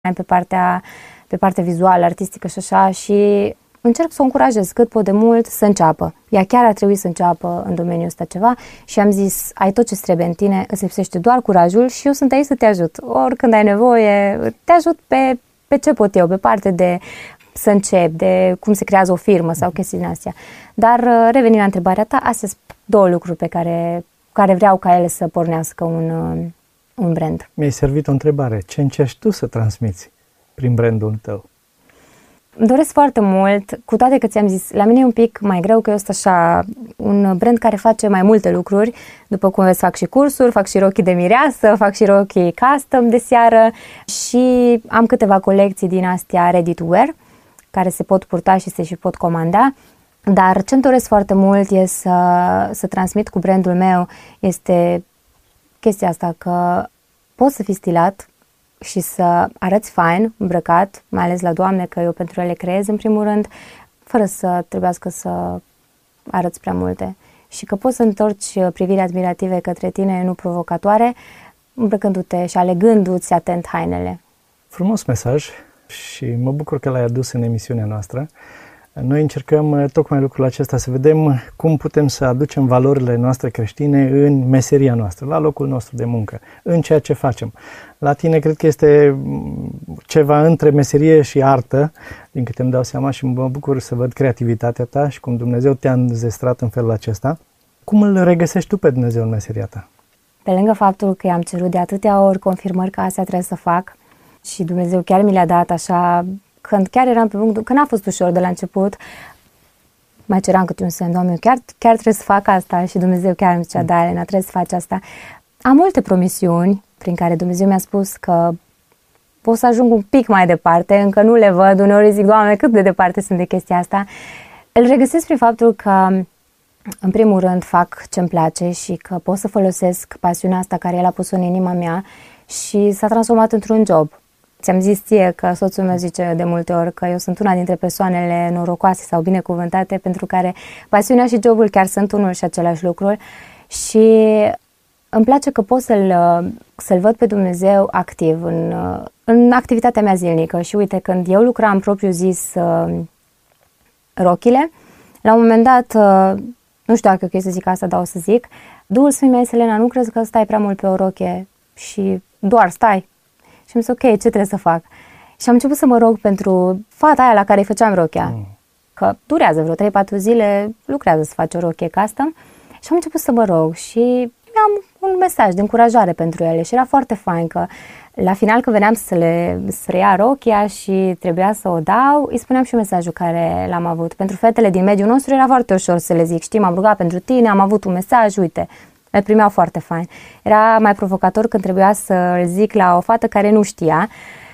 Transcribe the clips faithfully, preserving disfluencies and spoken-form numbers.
pe partea, pe partea vizuală, artistică și așa, și încerc să o încurajez cât pot de mult să înceapă. Ea chiar ar trebui să înceapă în domeniul ăsta ceva și am zis, ai tot ce trebuie în tine, îți lipsește doar curajul și eu sunt aici să te ajut. Oricând ai nevoie, te ajut pe, pe ce pot eu, pe parte de să încep, de cum se creează o firmă sau chestii din astea. Dar revenind la întrebarea ta, astea sunt două lucruri pe care, care vreau ca ele să pornească un, un brand. Mi-ai servit o întrebare. Ce încerci tu să transmiți prin brandul tău? Îmi doresc foarte mult, cu toate că ți-am zis, la mine e un pic mai greu, că eu sunt așa un brand care face mai multe lucruri. După cum vezi, fac și cursuri, fac și rochii de mireasă, fac și rochii custom de seară și am câteva colecții din astea ready to wear, care se pot purta și se și pot comanda. Dar ce-mi doresc foarte mult e să, să transmit cu brandul meu este chestia asta, că poți să fii stilat și să arăți fain, îmbrăcat, mai ales la doamne, că eu pentru ele creez în primul rând, fără să trebuiască să arăți prea multe. Și că poți să întorci privirea admirative către tine, nu provocatoare, îmbrăcându-te și alegându-ți atent hainele. Frumos mesaj și mă bucur că l-ai adus în emisiunea noastră. Noi încercăm tocmai lucrul acesta, să vedem cum putem să aducem valorile noastre creștine în meseria noastră, la locul nostru de muncă, în ceea ce facem. La tine cred că este ceva între meserie și artă, din câte îmi dau seama, și mă bucur să văd creativitatea ta și cum Dumnezeu te-a înzestrat în felul acesta. Cum îl regăsești tu pe Dumnezeu în meseria ta? Pe lângă faptul că i-am cerut de atâtea ori confirmări că asta trebuie să fac și Dumnezeu chiar mi le-a dat așa, când chiar eram pe punct, că n-a fost ușor de la început, mai ceram câte un semn, Doamne, chiar, chiar trebuie să fac asta și Dumnezeu chiar îmi zicea, da, Elena, trebuie să faci asta. Am multe promisiuni prin care Dumnezeu mi-a spus că pot să ajung un pic mai departe, încă nu le văd, uneori zic, Doamne, cât de departe sunt de chestia asta. Îl regăsesc prin faptul că, în primul rând, fac ce-mi place și că pot să folosesc pasiunea asta care El a pus-o în inima mea și s-a transformat într-un job. Ți-am zis ție că soțul meu zice de multe ori că eu sunt una dintre persoanele norocoase sau binecuvântate pentru care pasiunea și jobul chiar sunt unul și același lucru și îmi place că pot să-l, să-l văd pe Dumnezeu activ în, în activitatea mea zilnică și uite, când eu lucram propriu zis rochile, la un moment dat, nu știu dacă e ok să zic asta, dar o să zic, Duhul Sfânt mi-a zis, Elena, nu crezi că stai prea mult pe o rochie și doar stai? Și am zis, ok, ce trebuie să fac? Și am început să mă rog pentru fata aia la care îi făceam rochia. Mm. Că durează vreo trei patru zile, lucrează să faci o rochie custom. Și am început să mă rog și am un mesaj de încurajare pentru ele. Și era foarte fain că la final când veneam să le să ia rochia și trebuia să o dau, îi spuneam și mesajul care l-am avut. Pentru fetele din mediul nostru era foarte ușor să le zic, știi, m-am rugat pentru tine, am avut un mesaj, uite. Le primeau foarte fain. Era mai provocator când trebuia să îl zic la o fată care nu știa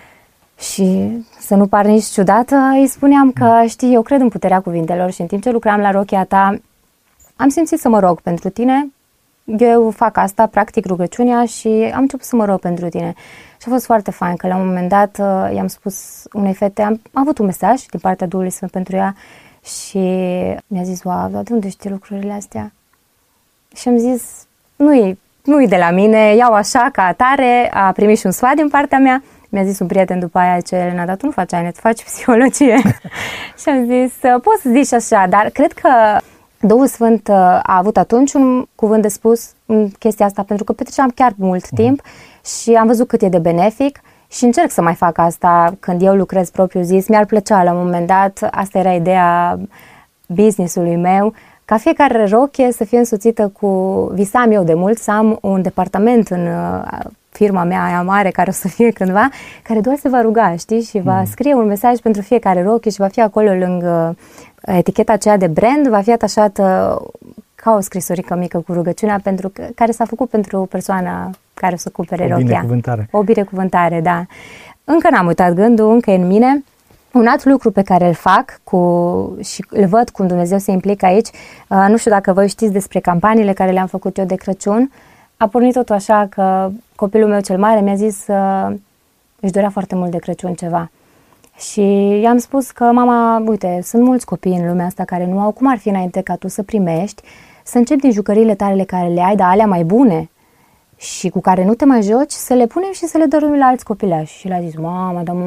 și să nu par nici ciudată, îi spuneam că, știi, eu cred în puterea cuvintelor și în timp ce lucram la rochia ta, am simțit să mă rog pentru tine. Eu fac asta, practic rugăciunea și am început să mă rog pentru tine. Și a fost foarte fain că la un moment dat i-am spus unei fete, am, am avut un mesaj din partea Duhului Sfânt pentru ea și mi-a zis, wow, dar de unde știi lucrurile astea? Și am zis, nu-i, nu-i de la mine, iau așa ca atare, a primit și un sfat din partea mea. Mi-a zis un prieten după aia, ce Elena, dar tu nu faci aine, tu faci psihologie. Și am zis, poți să zici așa, dar cred că Duhul Sfânt a avut atunci un cuvânt de spus în chestia asta, pentru că petreceam chiar mult timp și am văzut cât e de benefic și încerc să mai fac asta când eu lucrez propriu zis. Mi-ar plăcea la un moment dat, asta era ideea business-ului meu, ca fiecare rochie să fie însoțită cu, visam eu de mult să am un departament în uh, firma mea aia mare care o să fie cândva, care doar se va ruga, știi, și va mm. scrie un mesaj pentru fiecare rochie și va fi acolo lângă eticheta aceea de brand, va fi atașată ca o scrisorică mică cu rugăciunea pentru că, care s-a făcut pentru persoana care o să cumpere rochia. O binecuvântare. O binecuvântare, da. Încă n-am uitat gândul, încă e în mine. Un alt lucru pe care îl fac cu, și îl văd cum Dumnezeu se implică aici, uh, nu știu dacă voi știți despre campaniile care le-am făcut eu de Crăciun, a pornit totul așa că copilul meu cel mare mi-a zis că uh, își dorea foarte mult de Crăciun ceva. Și i-am spus că, mama, uite, sunt mulți copii în lumea asta care nu au, cum ar fi înainte ca tu să primești, să începi din jucăriile tale care le ai, dar alea mai bune. și cu care nu te mai joci, să le punem și să le dărâmi la alți copilași. Și el a zis, mama, dar